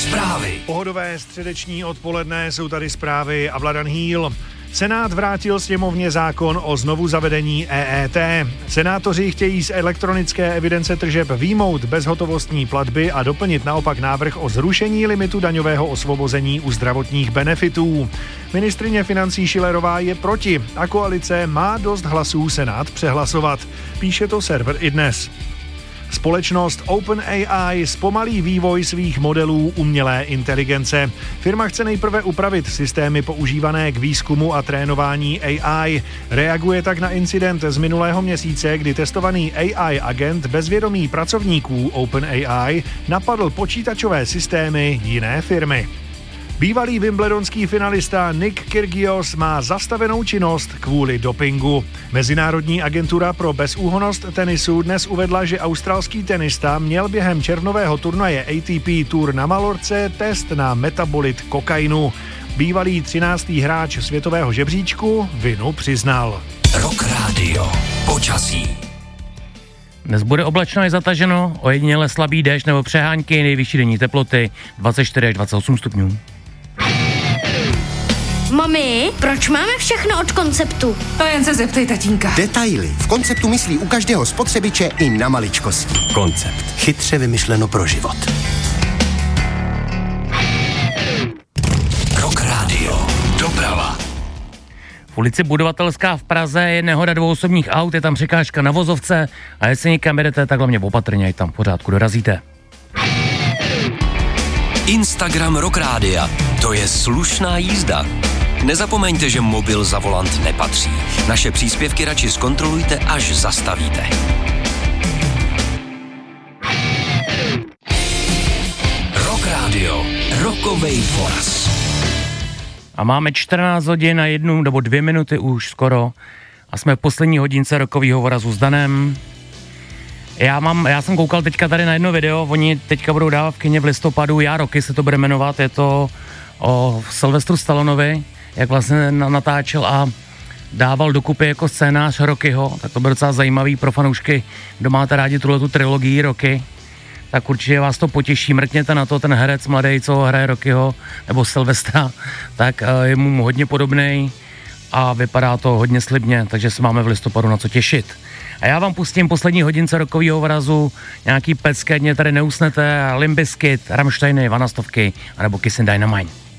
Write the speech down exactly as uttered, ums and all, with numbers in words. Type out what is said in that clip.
Zprávy. Pohodové středeční odpoledne, jsou tady zprávy a Vladan Hýl. Senát vrátil sněmovně zákon o znovu zavedení E E T. Senátoři chtějí z elektronické evidence tržeb vyjmout bezhotovostní platby a doplnit naopak návrh o zrušení limitu daňového osvobození u zdravotních benefitů. Ministryně financí Schillerová je proti a koalice má dost hlasů Senát přehlasovat. Píše to server iDnes. Společnost OpenAI zpomalí vývoj svých modelů umělé inteligence. Firma chce nejprve upravit systémy používané k výzkumu a trénování A I. Reaguje tak na incident z minulého měsíce, kdy testovaný A I agent bez vědomí pracovníků OpenAI napadl počítačové systémy jiné firmy. Bývalý wimbledonský finalista Nick Kyrgios má zastavenou činnost kvůli dopingu. Mezinárodní agentura pro bezúhonnost tenisu dnes uvedla, že australský tenista měl během červnového turnaje A T P Tour na Malorce test na metabolit kokainu. Bývalý třináctý hráč světového žebříčku vinu přiznal. Rock Radio. Počasí. Dnes bude oblačno i zataženo, ojediněle slabý déšť nebo přehánky, nejvyšší denní teploty dvacet čtyři až dvacet osm stupňů. Mami, proč máme všechno od Konceptu? To jen se zeptej tatínka. Detaily. V Konceptu myslí u každého spotřebiče i na maličkosti. Koncept. Chytře vymyšleno pro život. Rock Radio. Doprava. V ulici Budovatelská v Praze je nehoda dvou osobních aut, je tam překážka na vozovce a jestli někam jedete, tak hlavně opatrně, ať tam v pořádku dorazíte. Instagram Rock Rádia. To je slušná jízda. Nezapomeňte, že mobil za volant nepatří. Naše příspěvky radši zkontrolujte, až zastavíte. Rock Radio. Rockovej voraz. A máme čtrnáct hodin a jednu nebo dvě minuty už skoro a jsme v poslední hodince rockovýho vorazu s Danem. Já, mám, já jsem koukal teďka tady na jedno video, oni teďka budou dávat v kině v listopadu, Já Rocky se to bude jmenovat, je to o Sylvestru Stallonovi, jak vlastně natáčel a dával dokupy jako scénář Rockyho, tak to bude docela zajímavý pro fanoušky, kdo máte rádi tuhletu trilogii Rocky, tak určitě vás to potěší, mrkněte na to, ten herec mladý, co hraje Rockyho, nebo Sylvestra, tak je mu hodně podobnej a vypadá to hodně slibně, takže se máme v listopadu na co těšit. A já vám pustím poslední hodince rockovýho vrazu, nějaký pecky, ať mě tady neusnete, Limp Bizkit, Rammsteiny, Vanastovky, anebo Kissing Dynamite.